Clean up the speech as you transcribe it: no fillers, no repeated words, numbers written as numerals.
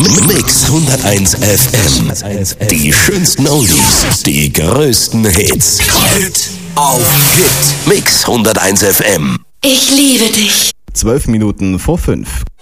Mix 101 FM. Die schönsten Oldies, die größten Hits. Hit auf Hit. Mix 101 FM. Ich liebe dich. 12 Minuten vor 5.